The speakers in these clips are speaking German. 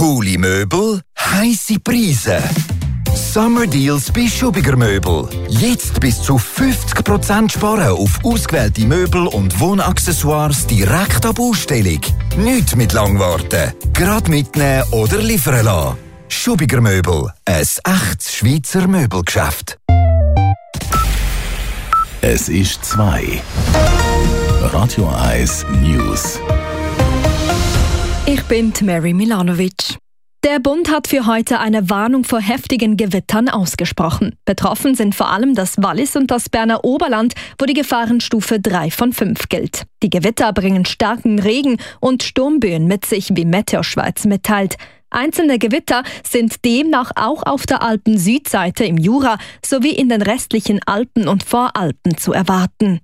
Coole Möbel, heisse Preise. Summer Deals bei Schubiger Möbel. Jetzt bis zu 50% sparen auf ausgewählte Möbel und Wohnaccessoires direkt ab Ausstellung. Nicht mit Langwarten. Gerade mitnehmen oder liefern lassen. Schubiger Möbel. Ein echtes Schweizer Möbelgeschäft. Es ist 2. Radio 1 News. Ich bin Mary Milanovic. Der Bund hat für heute eine Warnung vor heftigen Gewittern ausgesprochen. Betroffen sind vor allem das Wallis und das Berner Oberland, wo die Gefahrenstufe 3 von 5 gilt. Die Gewitter bringen starken Regen und Sturmböen mit sich, wie Meteorschweiz mitteilt. Einzelne Gewitter sind demnach auch auf der Alpen-Südseite im Jura sowie in den restlichen Alpen und Voralpen zu erwarten.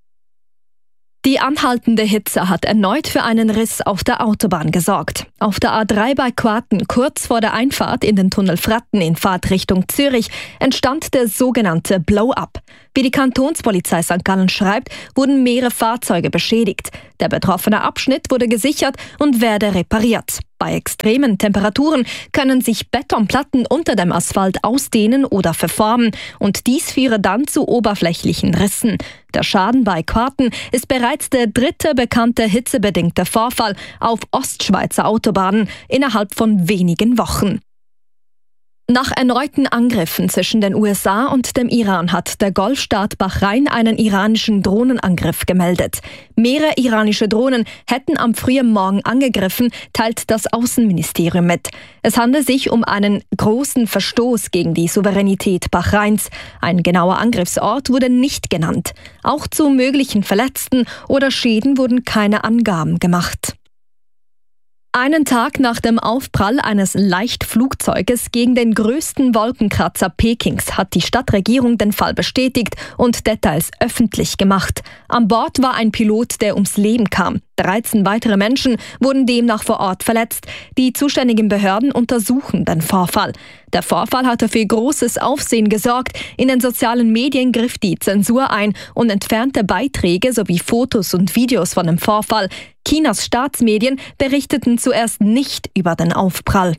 Die anhaltende Hitze hat erneut für einen Riss auf der Autobahn gesorgt. Auf der A3 bei Quarten, kurz vor der Einfahrt in den Tunnel Fratten in Fahrtrichtung Zürich, entstand der sogenannte Blow-up. Wie die Kantonspolizei St. Gallen schreibt, wurden mehrere Fahrzeuge beschädigt. Der betroffene Abschnitt wurde gesichert und werde repariert. Bei extremen Temperaturen können sich Betonplatten unter dem Asphalt ausdehnen oder verformen und dies führe dann zu oberflächlichen Rissen. Der Schaden bei Quarten ist bereits der 3. bekannte hitzebedingte Vorfall auf Ostschweizer Autobahnen innerhalb von wenigen Wochen. Nach erneuten Angriffen zwischen den USA und dem Iran hat der Golfstaat Bahrain einen iranischen Drohnenangriff gemeldet. Mehrere iranische Drohnen hätten am frühen Morgen angegriffen, teilt das Außenministerium mit. Es handelt sich um einen großen Verstoß gegen die Souveränität Bahrains. Ein genauer Angriffsort wurde nicht genannt. Auch zu möglichen Verletzten oder Schäden wurden keine Angaben gemacht. Einen Tag nach dem Aufprall eines Leichtflugzeuges gegen den größten Wolkenkratzer Pekings hat die Stadtregierung den Fall bestätigt und Details öffentlich gemacht. An Bord war ein Pilot, der ums Leben kam. 13 weitere Menschen wurden demnach vor Ort verletzt. Die zuständigen Behörden untersuchen den Vorfall. Der Vorfall hatte für großes Aufsehen gesorgt. In den sozialen Medien griff die Zensur ein und entfernte Beiträge sowie Fotos und Videos von dem Vorfall. Chinas Staatsmedien berichteten zuerst nicht über den Aufprall.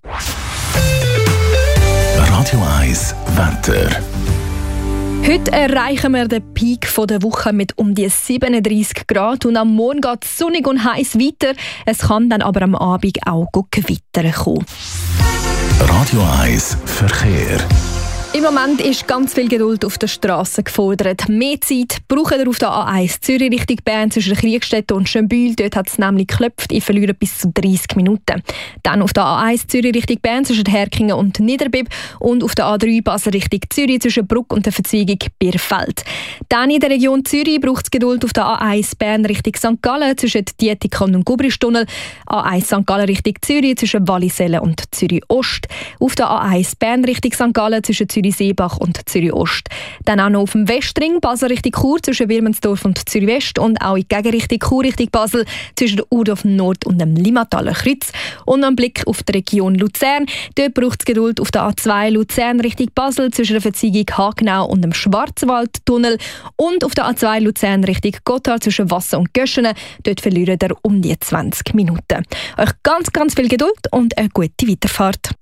Radio 1 Wetter. Heute erreichen wir den Peak der Woche mit um die 37 Grad und am Morgen geht es sonnig und heiß weiter. Es kann dann aber am Abend auch Gewitter kommen. Radio 1 Verkehr. Im Moment ist ganz viel Geduld auf der Straße gefordert. Mehr Zeit braucht ihr auf der A1 Zürich Richtung Bern zwischen Kriegstetten und Schönbühl. Dort hat es nämlich geklopft. Ihr verliert bis zu 30 Minuten. Dann auf der A1 Zürich Richtung Bern zwischen Herkingen und Niederbipp und auf der A3 Basel Richtung Zürich zwischen Bruck und der Verzweigung Birfeld. Dann in der Region Zürich braucht es Geduld auf der A1 Bern Richtung St. Gallen zwischen Dietikon und Gubristunnel. A1 St. Gallen Richtung Zürich zwischen Wallisellen und Zürich Ost. Auf der A1 Bern Richtung St. Gallen zwischen Zürich-Seebach und Zürich-Ost. Dann auch noch auf dem Westring, Basel Richtung Chur zwischen Wilmensdorf und Zürich-West und auch in die Gegenrichtung Chur Richtung Basel zwischen der Urdorf Nord und dem Limmataler Kreuz. Und ein Blick auf die Region Luzern. Dort braucht es Geduld auf der A2 Luzern Richtung Basel zwischen der Verzweigung Hagenau und dem Schwarzwaldtunnel und auf der A2 Luzern Richtung Gotthard zwischen Wasser und Göschenen. Dort verliert ihr um die 20 Minuten. Euch ganz viel Geduld und eine gute Weiterfahrt.